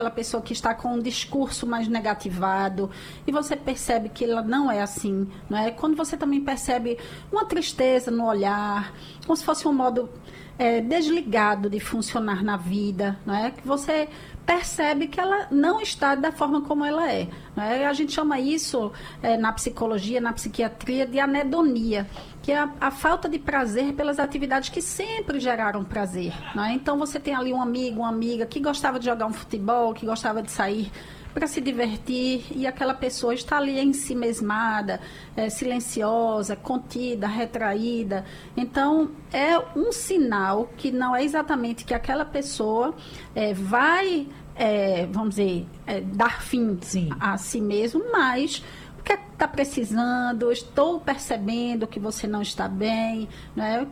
aquela pessoa que está com um discurso mais negativado e você percebe que ela não é assim, não é? Quando você também percebe uma tristeza no olhar, como se fosse um modo desligado de funcionar na vida, não é? Que você percebe que ela não está da forma como ela é, não é? A gente chama isso na psicologia, na psiquiatria, de anedonia, que é a falta de prazer pelas atividades que sempre geraram prazer, não é? Então você tem ali um amigo, uma amiga que gostava de jogar um futebol, que gostava de sair para se divertir, e aquela pessoa está ali ensimesmada, silenciosa, contida, retraída. Então, é um sinal que não é exatamente que aquela pessoa vai, vamos dizer, dar fim a si mesmo, mas o que está precisando, estou percebendo que você não está bem, né?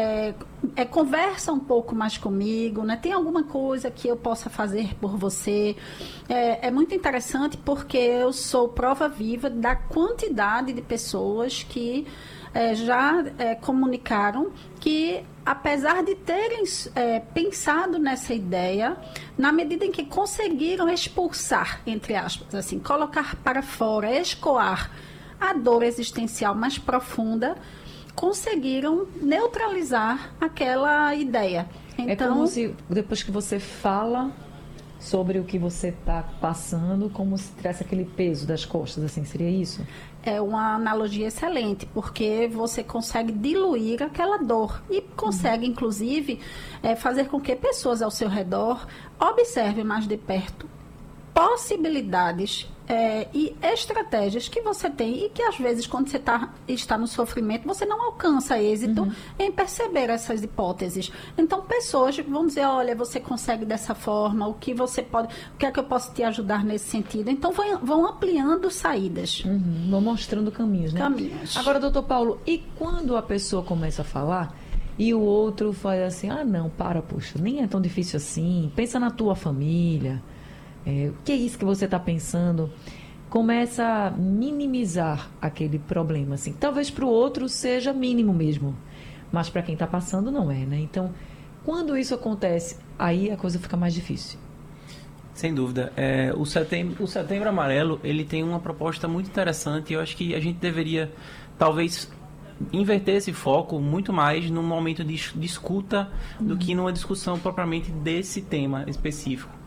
Conversa um pouco mais comigo, né? Tem alguma coisa que eu possa fazer por você? É muito interessante porque eu sou prova viva da quantidade de pessoas que já comunicaram que, apesar de terem pensado nessa ideia, na medida em que conseguiram expulsar, entre aspas, assim, colocar para fora, escoar a dor existencial mais profunda, conseguiram neutralizar aquela ideia. Então, é como se, depois que você fala sobre o que você está passando, como se tivesse aquele peso das costas, assim, seria isso? É uma analogia excelente, porque você consegue diluir aquela dor e consegue, inclusive, fazer com que pessoas ao seu redor observem mais de perto possibilidades e estratégias que você tem e que, às vezes, quando você está no sofrimento, você não alcança êxito em perceber essas hipóteses. Então, pessoas vão dizer, olha, você consegue dessa forma, o que é que eu posso te ajudar nesse sentido? Então, vão ampliando saídas. Vão mostrando caminhos, né? Caminhos. Agora, doutor Paulo, e quando a pessoa começa a falar e o outro faz assim, não, poxa, nem é tão difícil assim, pensa na tua família, o que é isso que você está pensando? Começa a minimizar aquele problema, assim. Talvez para o outro seja mínimo mesmo, mas para quem está passando não é, né? Então, quando isso acontece, aí a coisa fica mais difícil. Sem dúvida. O Setembro Amarelo, ele tem uma proposta muito interessante e eu acho que a gente deveria, talvez, inverter esse foco muito mais num momento de escuta do que numa discussão propriamente desse tema específico.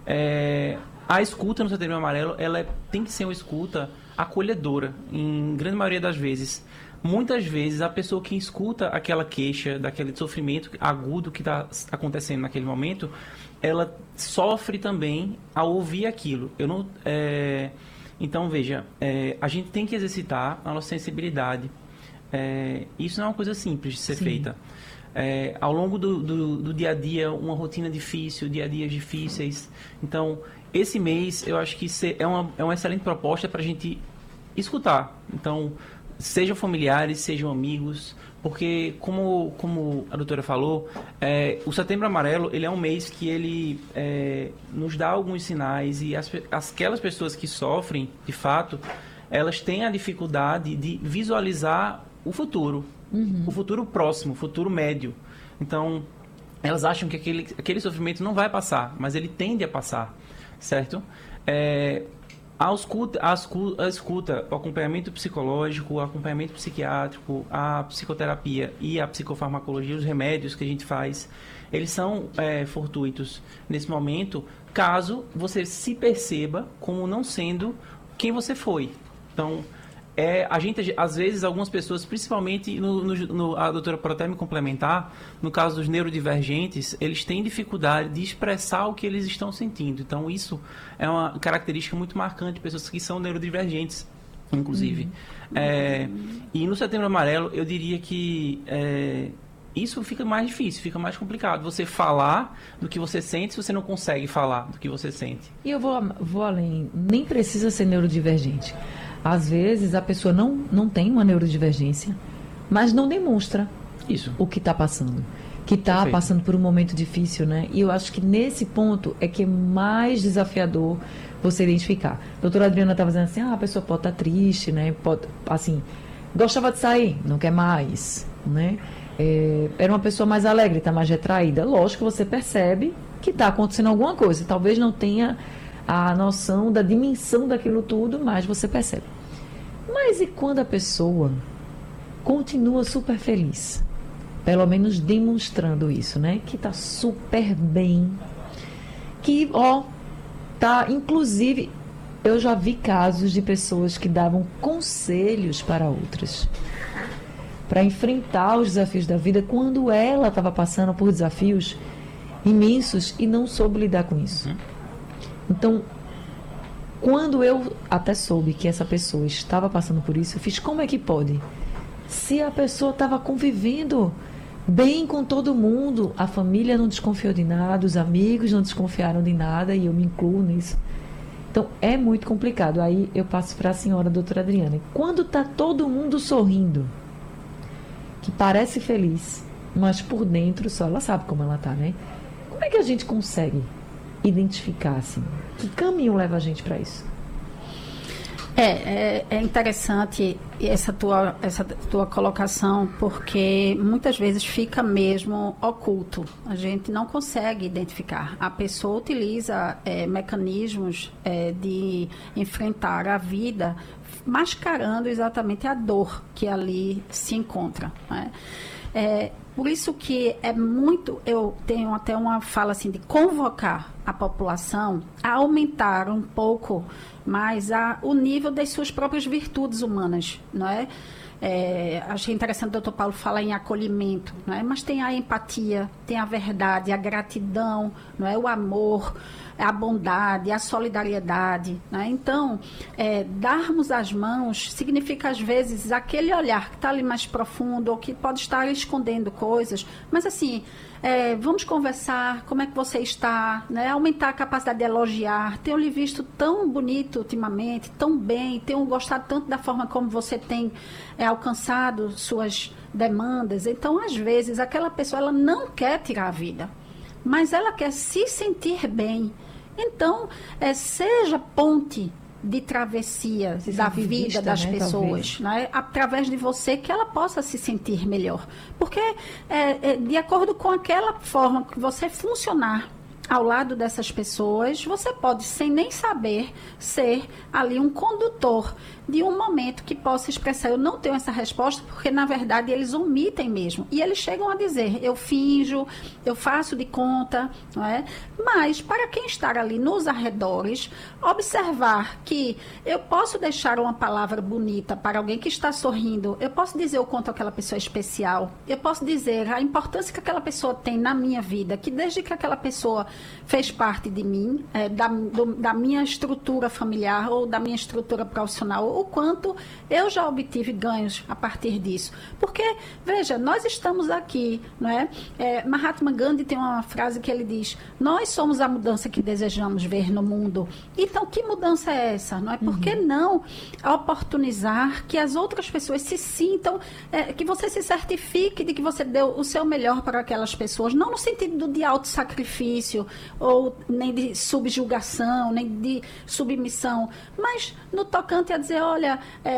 A escuta no Setembro Amarelo, ela tem que ser uma escuta acolhedora, em grande maioria das vezes. Muitas vezes, a pessoa que escuta aquela queixa, daquele sofrimento agudo que está acontecendo naquele momento, ela sofre também ao ouvir aquilo. Então, veja, a gente tem que exercitar a nossa sensibilidade. Isso não é uma coisa simples de ser feita. Ao longo do dia a dia, uma rotina difícil, dia a dias difíceis. Então, esse mês, eu acho que é uma excelente proposta para a gente escutar. Então, sejam familiares, sejam amigos, porque, como a doutora falou, o Setembro Amarelo, ele é um mês que ele nos dá alguns sinais e aquelas pessoas que sofrem, de fato, elas têm a dificuldade de visualizar o futuro. O futuro próximo, o futuro médio. Então, elas acham que aquele sofrimento não vai passar, mas ele tende a passar, certo? A escuta, o acompanhamento psicológico, o acompanhamento psiquiátrico, a psicoterapia e a psicofarmacologia, os remédios que a gente faz, eles são fortuitos nesse momento, caso você se perceba como não sendo quem você foi. Então, a gente, às vezes, algumas pessoas, principalmente a doutora pode até me complementar, no caso dos neurodivergentes, eles têm dificuldade de expressar o que eles estão sentindo. Então, isso é uma característica muito marcante de pessoas que são neurodivergentes, inclusive. E no Setembro Amarelo, eu diria que isso fica mais difícil, fica mais complicado. Você falar do que você sente se você não consegue falar do que você sente. E eu vou além, nem precisa ser neurodivergente. Às vezes a pessoa não tem uma neurodivergência, mas não demonstra o que está passando. Que está passando por um momento difícil, né? E eu acho que nesse ponto é que é mais desafiador você identificar. A doutora Adriana estava dizendo assim, a pessoa pode estar triste, né? Pode, assim, gostava de sair, não quer mais, né? Era uma pessoa mais alegre, está mais retraída. Lógico que você percebe que está acontecendo alguma coisa. Talvez não tenha a noção da dimensão daquilo tudo, mais você percebe. Mas e quando a pessoa continua super feliz? Pelo menos demonstrando isso, né? Que tá super bem. Que, tá, inclusive, eu já vi casos de pessoas que davam conselhos para outras, para enfrentar os desafios da vida, quando ela estava passando por desafios imensos e não soube lidar com isso. Então, quando eu até soube que essa pessoa estava passando por isso, eu fiz, como é que pode? Se a pessoa estava convivendo bem com todo mundo, a família não desconfiou de nada, os amigos não desconfiaram de nada, e eu me incluo nisso. Então, é muito complicado. Aí eu passo para a senhora, doutora Adriana. Quando está todo mundo sorrindo, que parece feliz, mas por dentro só ela sabe como ela está, né? Como é que a gente consegue identificar, assim? Que caminho leva a gente para isso? É interessante essa tua colocação, porque muitas vezes fica mesmo oculto. A gente não consegue identificar. A pessoa utiliza mecanismos de enfrentar a vida, mascarando exatamente a dor que ali se encontra, né? Por isso que eu tenho até uma fala assim de convocar a população a aumentar um pouco mais o nível das suas próprias virtudes humanas, não é? Achei interessante o doutor Paulo falar em acolhimento, não é? Mas tem a empatia, tem a verdade, a gratidão, não é? O amor, a bondade, a solidariedade, né? Então, darmos as mãos significa, às vezes, aquele olhar que está ali mais profundo ou que pode estar escondendo coisas, mas assim, vamos conversar, como é que você está, né? Aumentar a capacidade de elogiar. Tenho lhe visto tão bonito ultimamente, tão bem, tenho gostado tanto da forma como você tem alcançado suas demandas. Então, às vezes, aquela pessoa ela não quer tirar a vida, mas ela quer se sentir bem. Então, seja ponte de travessia da vida das pessoas, né? Através de você, que ela possa se sentir melhor. Porque, de acordo com aquela forma que você funcionar ao lado dessas pessoas, você pode, sem nem saber, ser ali um condutor de um momento que possa expressar, eu não tenho essa resposta, porque na verdade eles omitem mesmo, e eles chegam a dizer, eu finjo, eu faço de conta, não é? Mas para quem está ali nos arredores, observar que eu posso deixar uma palavra bonita para alguém que está sorrindo, eu posso dizer o quanto aquela pessoa é especial, eu posso dizer a importância que aquela pessoa tem na minha vida, que desde que aquela pessoa fez parte de mim, da minha estrutura familiar ou da minha estrutura profissional, o quanto eu já obtive ganhos a partir disso. Porque, veja, nós estamos aqui, não é? Mahatma Gandhi tem uma frase que ele diz, nós somos a mudança que desejamos ver no mundo. Então, que mudança é essa? Não é? Por que não oportunizar que as outras pessoas se sintam, que você se certifique de que você deu o seu melhor para aquelas pessoas, não no sentido de autossacrifício, ou nem de subjugação, nem de submissão, mas no tocante a dizer, olha,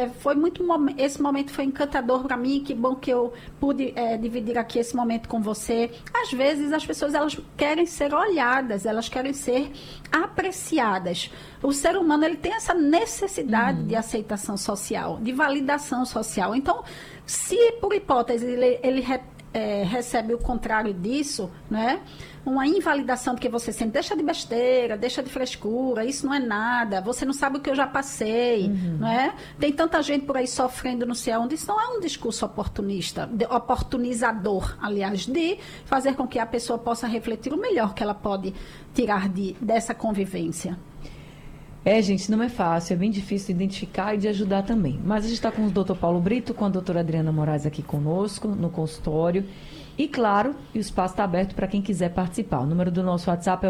esse momento foi encantador para mim, que bom que eu pude dividir aqui esse momento com você. Às vezes as pessoas elas querem ser olhadas, elas querem ser apreciadas. O ser humano ele tem essa necessidade de aceitação social, de validação social. Então, se por hipótese ele recebe o contrário disso, né? Uma invalidação porque você sente, deixa de besteira, deixa de frescura, isso não é nada, você não sabe o que eu já passei, não é? Tem tanta gente por aí sofrendo não sei aonde, isso não é um discurso oportunista, oportunizador, aliás, de fazer com que a pessoa possa refletir o melhor que ela pode tirar dessa convivência. Gente, não é fácil, é bem difícil de identificar e de ajudar também. Mas a gente está com o Dr. Paulo Brito, com a doutora Adriana Moraes aqui conosco, no consultório. E, claro, o espaço está aberto para quem quiser participar. O número do nosso WhatsApp é o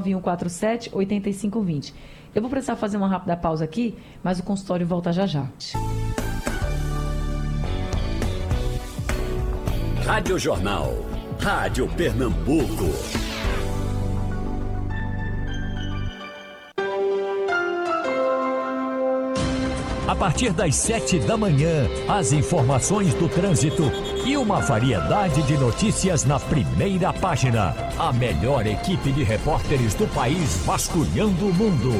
99147-8520. Eu vou precisar fazer uma rápida pausa aqui, mas o consultório volta já já. Rádio Jornal. Rádio Pernambuco. A partir das 7 da manhã, as informações do trânsito e uma variedade de notícias na primeira página. A melhor equipe de repórteres do país vasculhando o mundo.